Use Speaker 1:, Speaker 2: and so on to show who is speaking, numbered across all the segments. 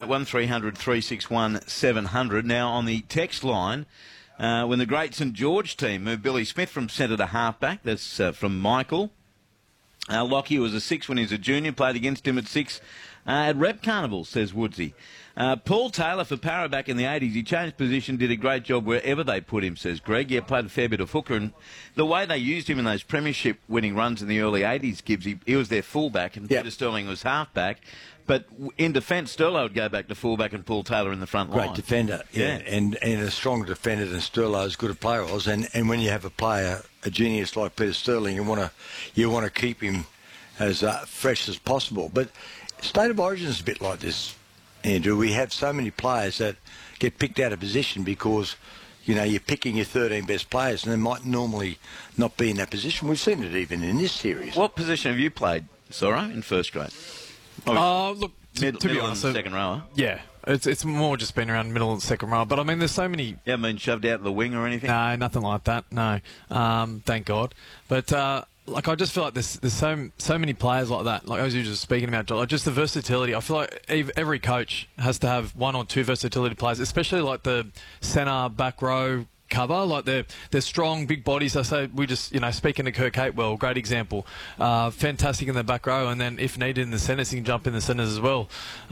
Speaker 1: 1300 361 700. Now on the text line, when the great St George team moved Billy Smith from centre to halfback, that's from Michael. Lockie was a 6 when he was a junior, played against him at 6 at Rep Carnival, says Woodsy. Paul Taylor for Para back in the 80s. He changed position, did a great job wherever they put him, says Greg. Yeah, played a fair bit of hooker. And the way they used him in those premiership winning runs in the early 80s, Gibbs, he was their fullback and Peter Sterling was halfback. But in defence, Sterlo would go back to fullback and Paul Taylor in the front line.
Speaker 2: Great defender, and a stronger defender than Sterlo, as good a player was. And when you have a player, a genius like Peter Sterling, you want to keep him as fresh as possible. But State of Origin is a bit like this, Andrew. We have so many players that get picked out of position because, you're picking your 13 best players and they might normally not be in that position. We've seen it even in this series.
Speaker 1: What position have you played, Soro, in first grade?
Speaker 3: Look, to be honest,
Speaker 1: second rower.
Speaker 3: Yeah, it's more just been around middle and second row. But I mean, there's so many.
Speaker 1: You haven't been shoved out of the wing or anything?
Speaker 3: No, nothing like that. No, thank God. But I just feel like there's so many players like that. Like as you were just speaking about, like just the versatility. I feel like every coach has to have one or two versatility players, especially like the centre, back row cover. Like they're strong, big bodies. I say we just speaking to Kirk Hatewell, great example. Fantastic in the back row, and then if needed in the centres, he can jump in the centres as well.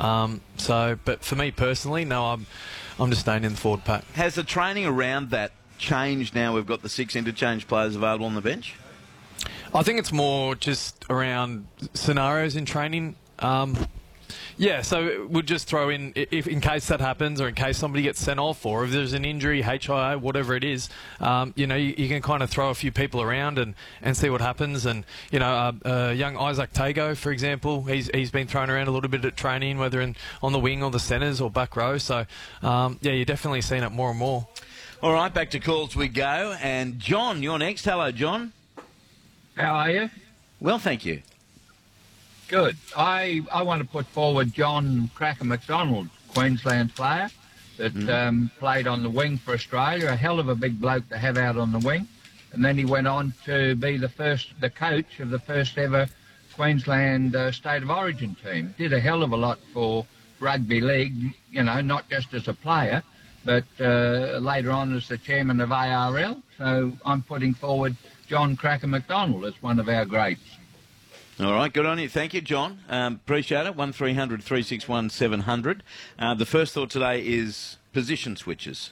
Speaker 3: But for me personally, no, I'm just staying in the forward pack.
Speaker 1: Has the training around that changed now? We've got the 6 interchange players available on the bench.
Speaker 3: I think it's more just around scenarios in training. So we'll just throw in, if in case that happens or in case somebody gets sent off or if there's an injury, HIA, whatever it is, you can kind of throw a few people around and see what happens. And, young Isaac Tago, for example, he's been thrown around a little bit at training, whether on the wing or the centres or back row. So, you're definitely seeing it more and more.
Speaker 1: All right, back to calls we go. And John, you're next. Hello, John.
Speaker 4: How are you?
Speaker 1: Well, thank you.
Speaker 4: Good. I want to put forward John Cracker McDonald, Queensland player that played on the wing for Australia. A hell of a big bloke to have out on the wing. And then he went on to be the coach of the first ever Queensland State of Origin team. Did a hell of a lot for rugby league, not just as a player, but later on as the chairman of ARL. So I'm putting forward John Cracker McDonald as one of our greats.
Speaker 1: All right, good on you. Thank you, John. Appreciate it. 1300 361 700. The first thought today is position switches.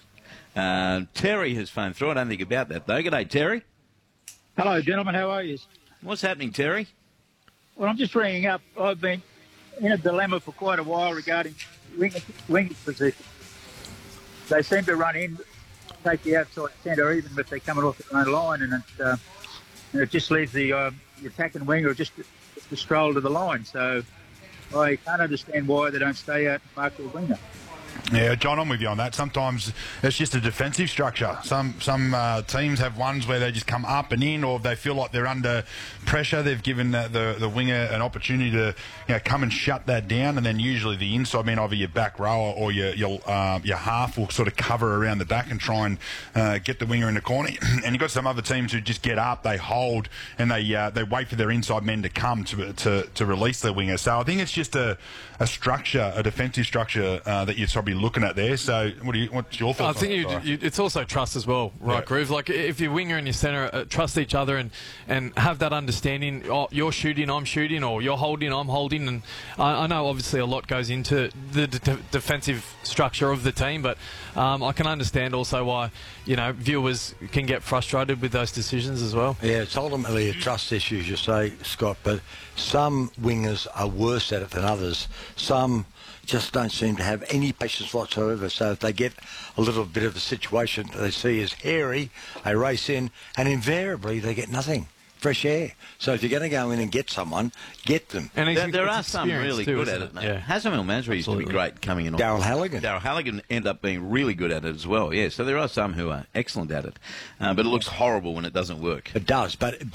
Speaker 1: Terry has phoned through. I don't think about that, though. G'day, Terry.
Speaker 5: Hello, gentlemen. How are you?
Speaker 1: What's happening, Terry?
Speaker 5: Well, I'm just ringing up. I've been in a dilemma for quite a while regarding wing position. They seem to run in, take the outside centre, even if they're coming off their own line, and it just leaves the attacking winger just to stroll to the line. So I can't understand why they don't stay out and mark their winger.
Speaker 6: Yeah, John, I'm with you on that. Sometimes it's just a defensive structure. Some teams have ones where they just come up and in, or they feel like they're under pressure. They've given the winger an opportunity to come and shut that down, and then usually the inside man, either your back row or your half, will sort of cover around the back and try and get the winger in the corner. And you've got some other teams who just get up, they hold, and they wait for their inside men to come to release their winger. So I think it's just a structure, a defensive structure that you're probably looking at there. So what's your thoughts?
Speaker 3: I think it's also trust as well, right, yeah. Groove? Like if your winger and your centre trust each other and have that understanding, you're shooting, I'm shooting, or you're holding, I'm holding. And I know obviously a lot goes into the defensive structure of the team, but I can understand also why viewers can get frustrated with those decisions as well.
Speaker 2: Yeah, it's ultimately a trust issue, as you say, Scott, but some wingers are worse at it than others. Some just don't seem to have any patience whatsoever. So if they get a little bit of a situation that they see as hairy, they race in, and invariably they get nothing. Fresh air. So if you're going to go in and get someone, get them.
Speaker 1: And there are some really good at it. Yeah. Hazem El Masri used to be great coming in.
Speaker 2: Daryl Halligan.
Speaker 1: Daryl Halligan ended up being really good at it as well. Yeah, so there are some who are excellent at it. But it looks horrible when it doesn't work.
Speaker 2: It does, but